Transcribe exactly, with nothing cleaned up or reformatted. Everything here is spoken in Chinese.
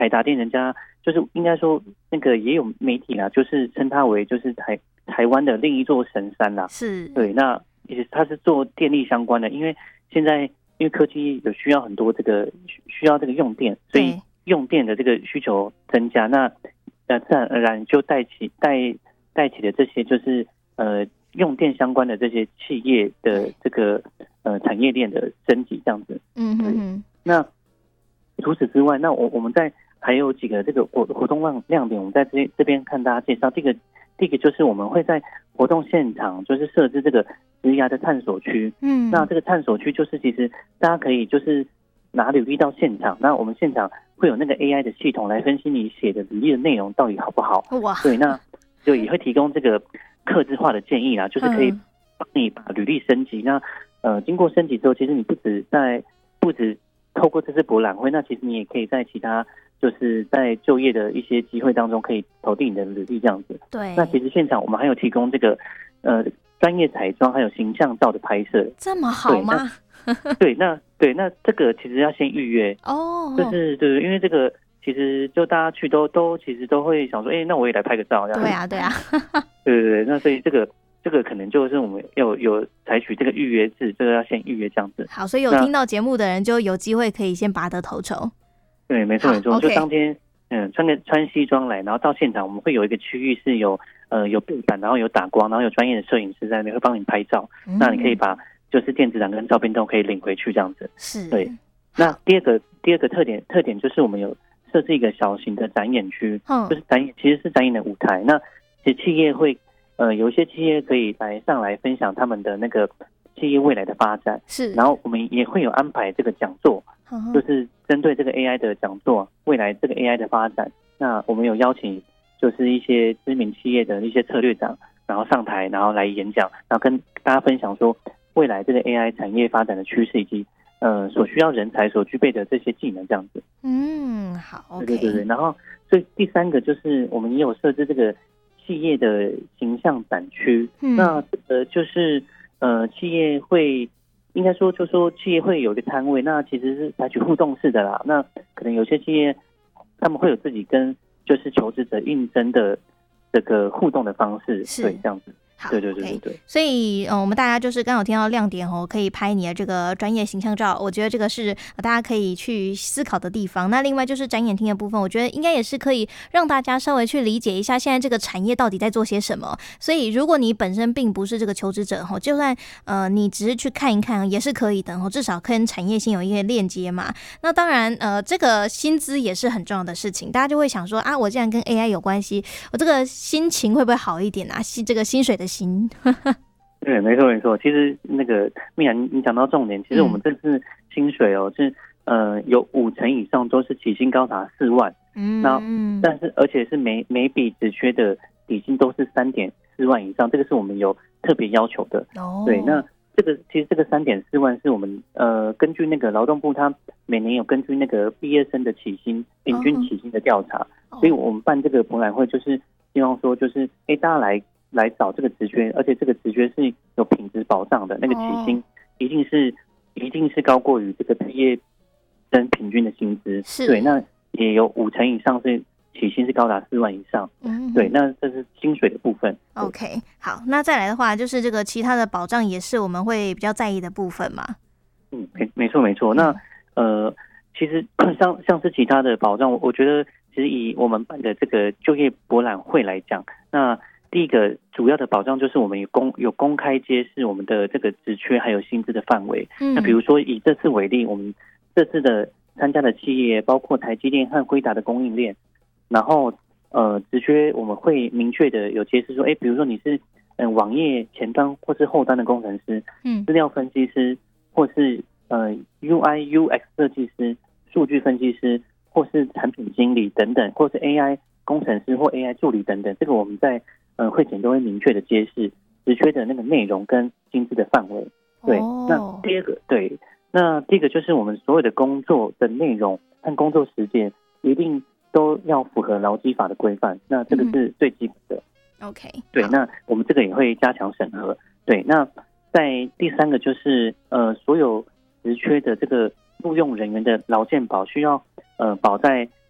台达电，人家就是应该说那个也有媒体啦，就是称它为就是台台湾的另一座神山啦。 是， 对，那其实它是做电力相关的，因为现在因为科技有需要很多这个需要这个用电，所以用电的这个需求增加，那那自然而然就带起带带起了这些就是呃用电相关的这些企业的这个呃产业链的升级这样子。 嗯哼哼。 那除此之外，那我我们在还有几个这个活活动亮亮点，我们在这这边看大家介绍。这个第一个就是我们会在活动现场就是设置这个职涯的探索区。嗯，那这个探索区就是其实大家可以就是拿履历到现场，那我们现场会有那个 A I 的系统来分析你写的履历的内容到底好不好。哇，对，那就也会提供这个客制化的建议啦，就是可以帮你把履历升级。那呃，经过升级之后，其实你不止在不止透过这次博览会，那其实你也可以在其他就是在就业的一些机会当中可以投递你的履历这样子。对，那其实现场我们还有提供这个呃专业彩妆还有形象照的拍摄。这么好吗？对，那对那这个其实要先预约哦，就是对，因为这个其实就大家去都都其实都会想说，哎、欸，那我也来拍个照这样。对啊，对啊，对对对，那所以这个。这个可能就是我们要有采取这个预约制，这个要先预约这样子。好，所以有听到节目的人就有机会可以先拔得头筹。对，没错没错，就当天嗯穿个穿西装来，然后到现场我们会有一个区域是有呃有背板，然后有打光，然后有专业的摄影师在那边会帮你拍照。嗯、那你可以把就是电子档跟照片都可以领回去这样子。是，对。那第二个第二个特点特点就是我们有设置一个小型的展演区，嗯、就是展演其实是展演的舞台。那其实企业会。呃，有一些企业可以来上来分享他们的那个企业未来的发展，是，然后我们也会有安排这个讲座，嗯、就是针对这个 A I 的讲座，未来这个 A I 的发展，那我们有邀请就是一些知名企业的一些策略长，然后上台，然后来演讲，然后跟大家分享说未来这个 A I 产业发展的趋势以及呃所需要人才所具备的这些技能这样子。嗯，好， okay. 对对对对，然后所以第三个就是我们也有设置这个。企业的形象展区，嗯、那呃就是呃企业会应该说就说企业会有一个摊位，那其实是采取互动式的啦。那可能有些企业他们会有自己跟就是求职者应征的这个互动的方式，对，这样子。对对对对对， okay. 所以嗯，我们大家就是刚好听到亮点哦，可以拍你的这个专业形象照，我觉得这个是大家可以去思考的地方。那另外就是展演厅的部分，我觉得应该也是可以让大家稍微去理解一下现在这个产业到底在做些什么。所以如果你本身并不是这个求职者，就算呃你只是去看一看也是可以的，至少跟产业先有一些链接嘛。那当然呃这个薪资也是很重要的事情，大家就会想说啊，我既然跟 A I 有关系，我这个心情会不会好一点啊？这个薪水的薪对，没错没错。其实那个蜜兰，你讲到重点，其实我们这次薪水哦，是呃有五成以上都是起薪高达四万，嗯，那但是而且是每每笔职缺的底薪都是三点四万以上，这个是我们有特别要求的。哦，对，那这个其实这个三点四万是我们呃根据那个劳动部，它每年有根据那个毕业生的起薪平均起薪的调查，哦、所以我们办这个博览会就是希望说就是哎大家来。来找这个职缺，而且这个职缺是有品质保障的，那个起薪一定是、哦、一定是高过于这个毕业生平均的薪资。是，对，那也有五成以上是起薪是高达四万以上。嗯，对，那这是薪水的部分。 OK， 好，那再来的话就是这个其他的保障也是我们会比较在意的部分嘛。 嗯，没没错没错。那呃，其实像像是其他的保障，我觉得其实以我们办的这个就业博览会来讲，那第一个主要的保障就是我们有公有公开揭示我们的这个职缺还有薪资的范围。嗯，那比如说以这次为例，我们这次的参加的企业包括台积电和辉达的供应链，然后呃职缺我们会明确的有揭示说，哎，比如说你是嗯、呃、网页前端或是后端的工程师，嗯，资料分析师，或是呃 U I U X 设计师、数据分析师，或是产品经理等等，或是 A I 工程师或 A I 助理等等，这个我们在呃，会前都会明确的揭示职缺的那个内容跟薪资的范围。对，哦、那第二个，对，那第一个就是我们所有的工作的内容和工作时间一定都要符合劳基法的规范，那这个是最基本的。嗯、OK， 对，那我们这个也会加强审核。对，那在第三个就是呃，所有职缺的这个录用人员的劳健保需要呃保在